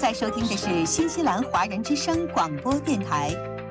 在收听的是新西兰华人之声广播电台。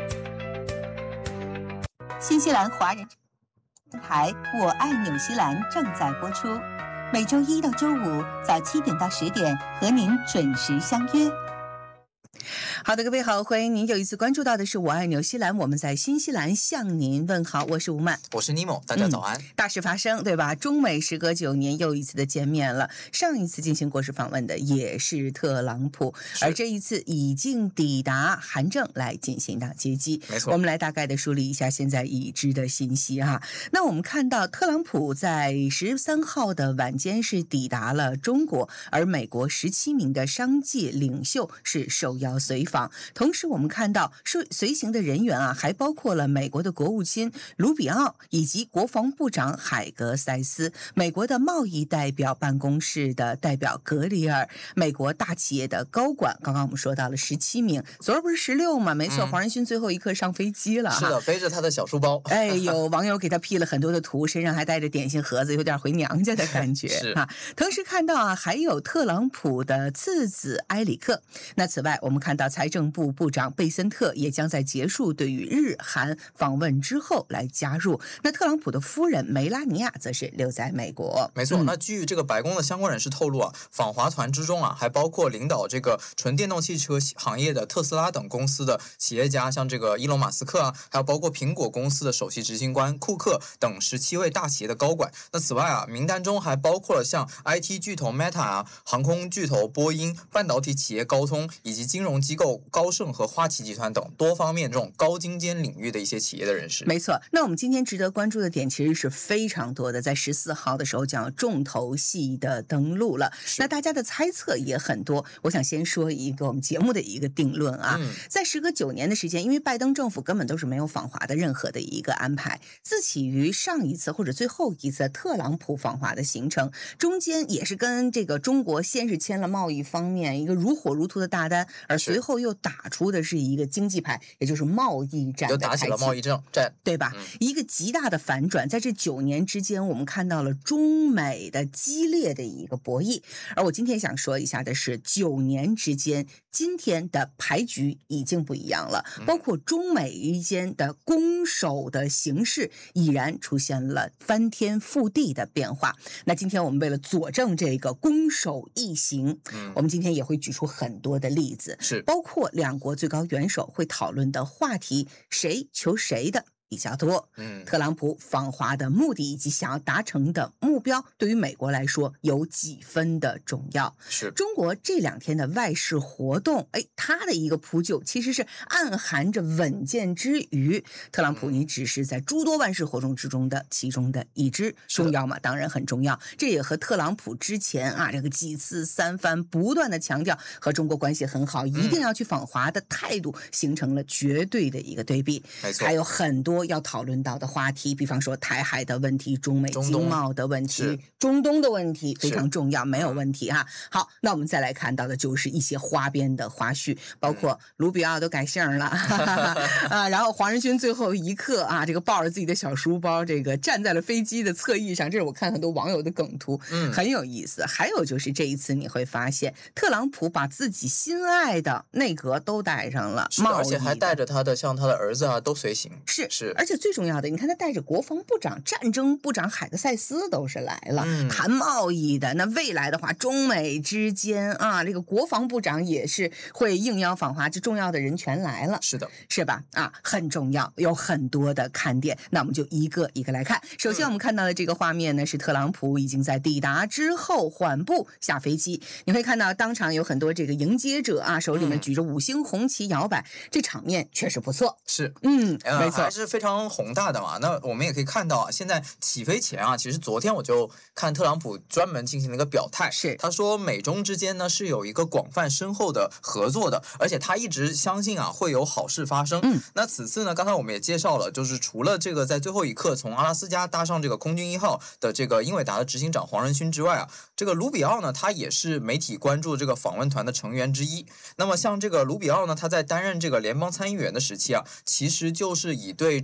新西兰华人电台《我爱纽西兰》正在播出，每周一到周五早7点到10点和您准时相约。好的，各位好，欢迎您又一次关注到的是我爱纽西兰，我们在新西兰向您问好，我是吴曼， 我是尼莫，大家早安。 大事发生，对吧？中美时隔9年又一次的见面了，上一次进行国事访问的也是特朗普，而这一次已经抵达韩正来进行到接机。 没错， 我们来大概的梳理一下现在已知的信息哈。那我们看到特朗普在13号的晚间是抵达了中国，而美国17名的商界领袖是受邀随访。同时我们看到随行的人员啊，还包括了美国的国务卿卢比奥以及国防部长海格塞斯，美国的贸易代表办公室的代表格里尔，美国大企业的高管，刚刚我们说到了17名，昨儿不是16吗？没错，黄仁勋最后一刻上飞机了， 是的，背着他的小书包。 哎，有网友给他 P 了很多的图，身上还带着点心盒子，有点回娘家的感觉是啊。同时看到啊，还有特朗普的次子埃里克。那此外，我们看到财政部部长贝森特也将在结束对于日韩访问之后来加入。那特朗普的夫人梅拉尼亚则是留在美国。 没错，那据这个白宫的相关人士透露啊，访华团之中啊，还包括领导这个纯电动汽车行业的特斯拉等公司的企业家，像这个伊隆马斯克啊，还有包括苹果公司的首席执行官库克等17位大企业的高管。那此外啊，名单中还包括了像 IT 巨头 Meta 啊、航空巨头波音、半导体企业高通以及金融机构高盛和花旗集团等多方面这种高精尖领域的一些企业的人士。 没错，那我们今天值得关注的点其实是非常多的，在14号的时候将重头戏的登陆了。那大家的猜测也很多，我想先说一个我们节目的一个定论啊，在时隔9年的时间，因为拜登政府根本都是没有访华的任何的一个安排，自起于上一次或者最后一次特朗普访华的行程，中间也是跟这个中国先是签了贸易方面一个如火如荼的大单，而随后又打出的是一个经济牌，也就是贸易战的开启， 就打起了贸易战， 对吧？一个极大的反转，在这9年之间，我们看到了中美的激烈的一个博弈。而我今天想说一下的是，9年之间，今天的牌局已经不一样了，包括中美之间的攻守的形势已然出现了翻天覆地的变化。那今天我们为了佐证这个攻守异形，我们今天也会举出很多的例子， 是包括两国最高元首会讨论的话题，谁求谁的比较多。特朗普访华的目的以及想要达成的目标，对于美国来说有几分的重要。 是中国这2天的外事活动，它的一个铺就其实是暗含着稳健之余，特朗普你只是在诸多万事活动之中的其中的一支，重要吗？当然很重要。这也和特朗普之前啊这个几次3番不断的强调和中国关系很好，一定要去访华的态度形成了绝对的一个对比。 没错， 还有很多要讨论到的话题，比方说台海的问题、中美经贸的问题、中东的问题非常重要，没有问题哈。好，那我们再来看到的就是一些花边的花絮，包括卢比奥都改姓了啊，然后黄仁勋最后一刻啊，这个抱着自己的小书包，这个站在了飞机的侧翼上，这是我看很多网友的梗图，很有意思。还有就是这一次你会发现，特朗普把自己心爱的内阁都带上了， 而且还带着他的像他的儿子啊都随行， 是，而且最重要的，你看他带着国防部长、战争部长海格塞斯都是来了，谈贸易的。那未来的话，中美之间啊，这个国防部长也是会应邀访华，这重要的人全来了， 是的， 是吧？啊，很重要，有很多的看点。那我们就一个一个来看。首先我们看到的这个画面呢，是特朗普已经在抵达之后缓步下飞机，你会看到当场有很多这个迎接者啊，手里面举着5星红旗摇摆，这场面确实不错。 是， 没错， 还是非常宏大的嘛。那我们也可以看到啊，现在起飞前啊，其实昨天我就看特朗普专门进行了一个表态， 是他说美中之间呢是有一个广泛深厚的合作的，而且他一直相信啊会有好事发生。那此次呢，刚才我们也介绍了，就是除了这个在最后一刻从阿拉斯加搭上这个空军1号的这个英伟达的执行长黄仁勋之外啊，这个卢比奥呢，他也是媒体关注这个访问团的成员之一。那么像这个卢比奥呢，他在担任这个联邦参议员的时期啊，其实就是以对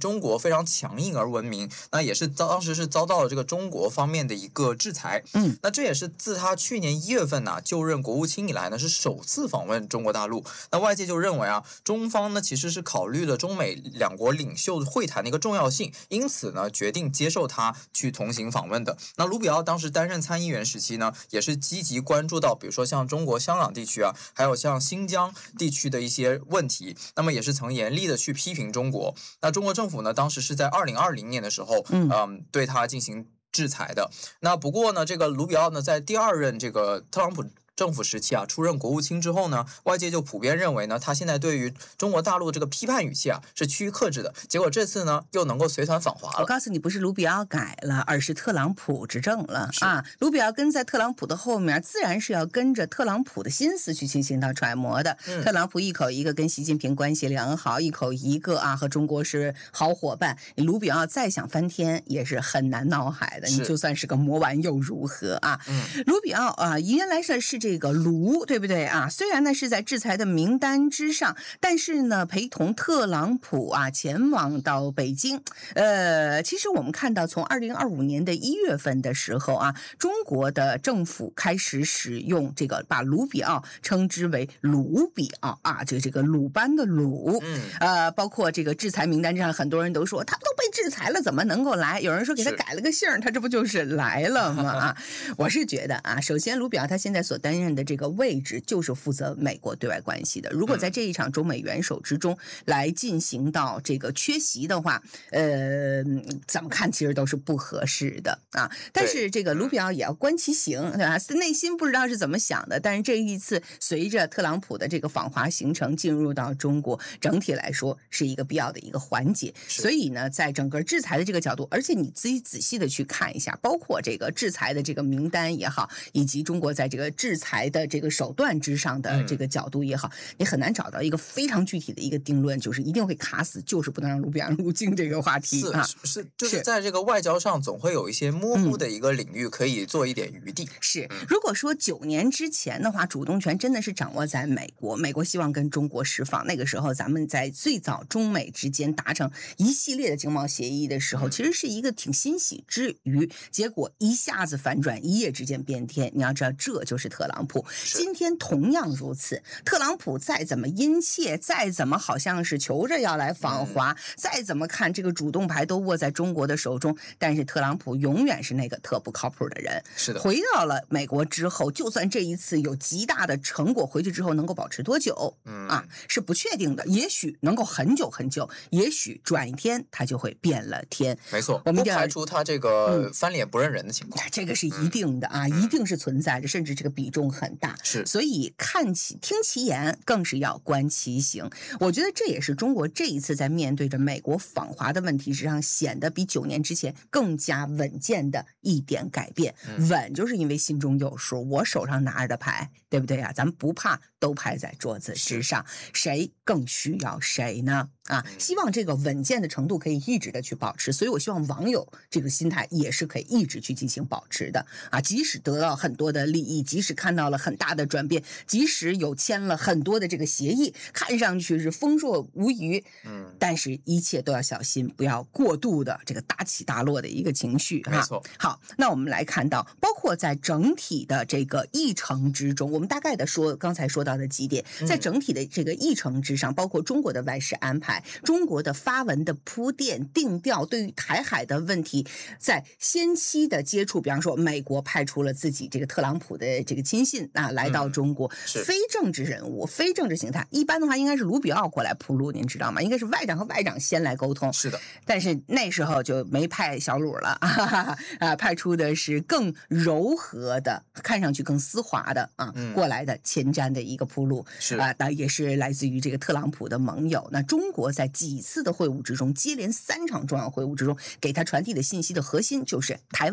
中国非常强硬而闻名，那也是当时是遭到了这个中国方面的一个制裁。那这也是自他去年1月份呢就任国务卿以来呢是首次访问中国大陆。那外界就认为啊，中方呢其实是考虑了中美两国领袖会谈的一个重要性，因此呢决定接受他去同行访问的。那卢比奥当时担任参议员时期呢，也是积极关注到比如说像中国香港地区啊，还有像新疆地区的一些问题，那么也是曾严厉的去批评中国。那中国政府呢当时是在2020年的时候对他进行制裁的。那不过呢，这个卢比奥呢在第2任这个特朗普政府时期啊，出任国务卿之后呢，外界就普遍认为呢，他现在对于中国大陆这个批判语气啊是趋于克制的。结果这次呢，又能够随团访华了。 我告诉你，不是卢比奥改了，而是特朗普执政了啊！卢比奥跟在特朗普的后面，自然是要跟着特朗普的心思去进行到揣摩的。特朗普一口一个跟习近平关系良好，一口一个啊和中国是好伙伴。你卢比奥再想翻天也是很难闹海的，你就算是个魔丸又如何啊？卢比奥啊，原来是这个卢，对不对啊？虽然呢是在制裁的名单之上，但是呢陪同特朗普啊前往到北京。其实我们看到从2025年的1月份的时候啊，中国的政府开始使用这个把卢比奥称之为鲁比奥啊，就这个鲁班的鲁。包括这个制裁名单上，很多人都说他都被制裁了，怎么能够来？有人说给他改了个姓，他这不就是来了吗？啊，我是觉得啊，首先卢比奥他现在所担任的这个位置就是负责美国对外关系的。如果在这一场中美元首之中来进行到这个缺席的话，怎么看其实都是不合适的啊。但是这个卢比奥也要观其行，对吧？内心不知道是怎么想的。但是这一次随着特朗普的这个访华行程进入到中国，整体来说是一个必要的一个环节。所以呢，在整个制裁的这个角度，而且你自己仔细的去看一下，包括这个制裁的这个名单也好，以及中国在这个制裁的这个手段之上的这个角度也好，你很难找到一个非常具体的一个定论，就是一定会卡死，就是不能让卢比奥入境这个话题啊。 就是在这个外交上总会有一些模糊的一个领域可以做一点余地。 是，如果说9年之前的话，主动权真的是掌握在美国，美国希望跟中国释放，那个时候咱们在最早中美之间达成一系列的经贸协议的时候，其实是一个挺欣喜之余，结果一下子反转，一夜之间变天。你要知道，这就是特朗普。今天同样如此，特朗普再怎么殷切，再怎么好像是求着要来访华，再怎么看这个主动牌都握在中国的手中，但是特朗普永远是那个特不靠谱的人。 是的， 回到了美国之后，就算这一次有极大的成果，回去之后能够保持多久是不确定的，也许能够很久很久，也许转一天他就会变了天。 没错，我们不排除他这个翻脸不认人的情况。 这个是一定的啊，一定是存在着，甚至这个比重很大。 是， 所以听其言，更是要观其行。我觉得这也是中国这一次在面对着美国访华的问题之上，显得比9年之前更加稳健的一点改变。稳就是因为心中有数，我手上拿着的牌，对不对啊？咱们不怕都拍在桌子之上，谁更需要谁呢？希望这个稳健的程度可以一直的去保持，所以我希望网友这个心态也是可以一直去进行保持的即使得到很多的利益，即使看到了很大的转变，即使有签了很多的这个协议，看上去是丰硕无余，但是一切都要小心，不要过度的这个大起大落的一个情绪没错。 好，那我们来看到，包括在整体的这个议程之中，我们大概的说刚才说到的几点，在整体的这个议程之上，包括中国的外事安排，中国的发文的铺垫定调，对于台海的问题在先期的接触，比方说美国派出了自己这个特朗普的这个亲信来到中国，非政治人物非政治形态，一般的话应该是卢比奥过来铺路，您知道吗？应该是外长和外长先来沟通。 是的， 但是那时候就没派小鲁了派出的是更柔和的，看上去更丝滑的过来的前瞻的一个铺路。 是也是来自于这个特朗普的盟友。那中国在几次的会晤之中，接连3场重要会晤之中，给他传递的信息的核心就是台湾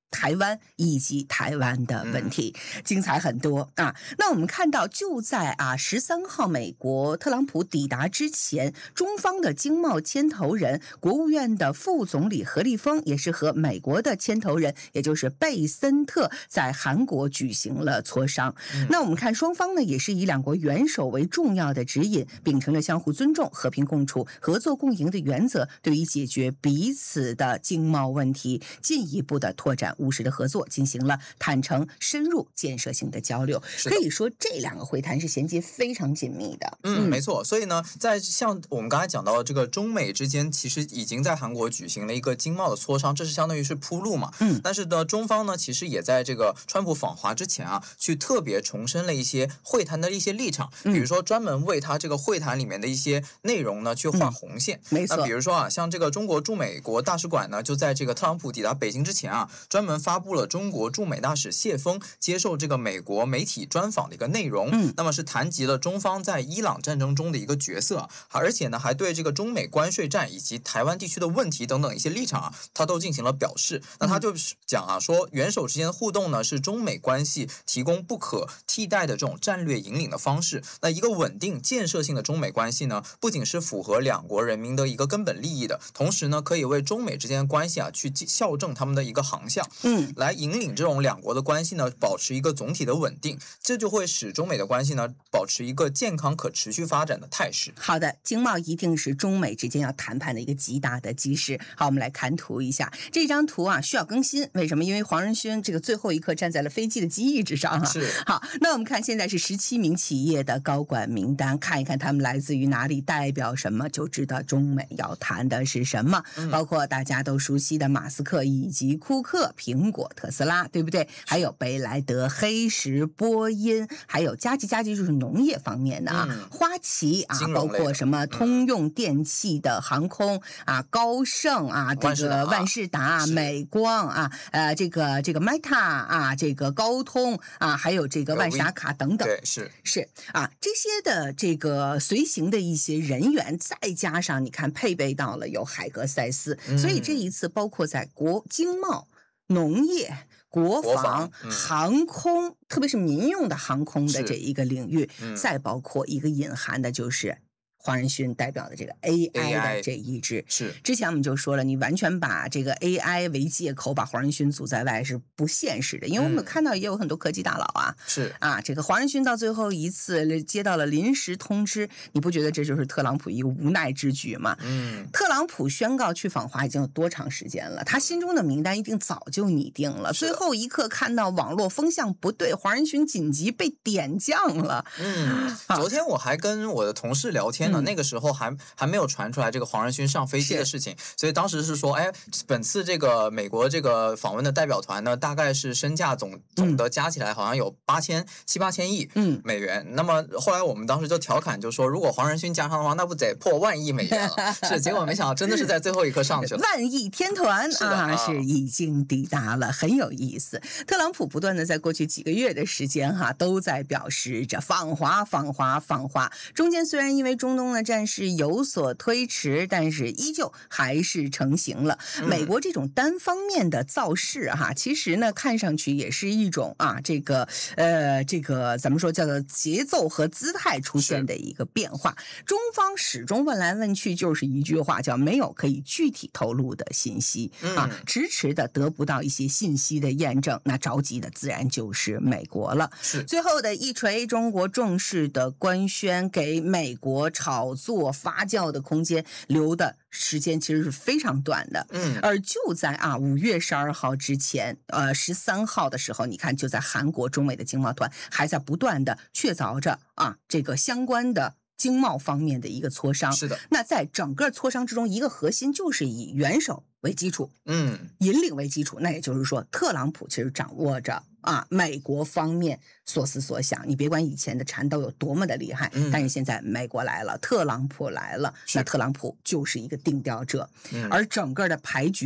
台湾以及台湾的问题，精彩很多啊。那我们看到，就在13号美国特朗普抵达之前，中方的经贸牵头人、国务院的副总理何立峰，也是和美国的牵头人，也就是贝森特，在韩国举行了磋商。那我们看双方呢，也是以两国元首为重要的指引，秉承了相互尊重、和平共处、合作共赢的原则，对于解决彼此的经贸问题，进一步的拓展务实的合作，进行了坦诚、深入、建设性的交流。可以说，这两个会谈是衔接非常紧密的。 没错。所以呢，在像我们刚才讲到的这个中美之间，其实已经在韩国举行了一个经贸的磋商，这是相当于是铺路嘛。但是呢，中方呢，其实也在这个川普访华之前去特别重申了一些会谈的一些立场，比如说专门为他这个会谈里面的一些内容呢去画红线。 没错。 那比如说像这个中国驻美国大使馆呢，就在这个特朗普抵达北京之前专门发布了中国驻美大使谢锋接受这个美国媒体专访的一个内容。那么是谈及了中方在伊朗战争中的一个角色，而且呢还对这个中美关税战以及台湾地区的问题等等一些立场他都进行了表示。那他就讲说元首之间的互动呢是中美关系提供不可替代的这种战略引领的方式。那一个稳定建设性的中美关系呢，不仅是符合两国人民的一个根本利益的，同时呢可以为中美之间的关系去校正他们的一个航向，来引领这种两国的关系呢保持一个总体的稳定，这就会使中美的关系呢保持一个健康可持续发展的态势。 好的，经贸一定是中美之间要谈判的一个极大的基石。好，我们来看图一下，这张图需要更新，为什么？因为黄仁勋这个最后一刻站在了飞机的机翼之上是。 好，那我们看现在是17名企业的高管名单，看一看他们来自于哪里，代表什么，就知道中美要谈的是什么。包括大家都熟悉的马斯克以及库克、苹果、特斯拉，对不对？还有贝莱德、黑石、波音，还有加急就是农业方面的花旗包括什么通用电气的航空高盛这个万事达、美光这个 Meta 这个高通还有这个万达卡等等。 对， 是这些的这个随行的一些人员，再加上你看配备到了有海格塞斯，所以这一次包括在经贸、农业、国防、航空，特别是民用的航空的这一个领域，再包括一个隐含的就是黄仁勋代表的这个 AI 的这一支。 是之前我们就说了，你完全把这个 AI 为借口把黄仁勋阻在外是不现实的，因为我们看到也有很多科技大佬是这个黄仁勋到最后一次接到了临时通知，你不觉得这就是特朗普一个无奈之举吗？特朗普宣告去访华已经有多长时间了？他心中的名单一定早就拟定了，最后一刻看到网络风向不对，黄仁勋紧急被点将了。 昨天我还跟我的同事聊天呢，那个时候还没有传出来这个黄仁勋上飞机的事情，所以当时是说，本次这个美国这个访问的代表团呢，大概是身价总的加起来好像有7、8千亿美元。那么后来我们当时就调侃就说，如果黄仁勋加上的话，那不得破1万亿美元了？是，结果没想到真的是在最后一刻上去了。 万亿天团是已经抵达了，很有意思。特朗普不断的在过去几个月的时间都在表示着访华。中间虽然因为中东的战事有所推迟，但是依旧还是成型了。美国这种单方面的造势其实呢看上去也是一种这个咱们说叫做节奏和姿态出现的一个变化。中方始终问来问去就是一句话，叫没有可以具体透露的信息迟迟的得不到一些信息的验证，那着急的自然就是美国了。 是最后的一锤，中国正式的官宣给美国炒作发酵的空间留的时间其实是非常短的。而就在5月12号之前13号的时候，你看就在韩国中美的经贸团还在不断的确凿着这个相关的经贸方面的一个磋商。 是的， 那在整个磋商之中，一个核心就是以元首为基础，引领为基础。那也就是说，特朗普其实掌握着美国方面所思所想。你别管以前的缠斗有多么的厉害，但是现在美国来了，特朗普来了，那特朗普就是一个定调者，而整个的牌局